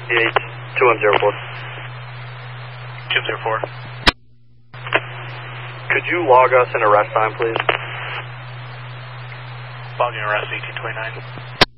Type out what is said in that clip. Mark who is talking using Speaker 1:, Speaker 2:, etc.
Speaker 1: 2104.
Speaker 2: 204.
Speaker 1: Could you log us an arrest time, please?
Speaker 2: Logging arrest 1829.